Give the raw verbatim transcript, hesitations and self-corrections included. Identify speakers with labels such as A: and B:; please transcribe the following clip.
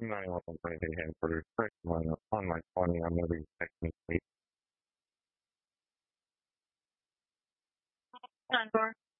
A: nine one one twenty headquarters, correct line on my twenty, I'm going to be texting eight.
B: nine four.